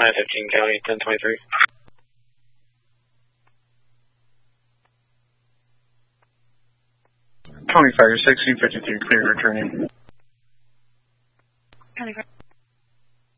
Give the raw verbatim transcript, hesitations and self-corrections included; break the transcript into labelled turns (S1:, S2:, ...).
S1: nine fifteen County, ten twenty-three.
S2: County Fire sixty fifty-three, clear returning.
S3: County Fire.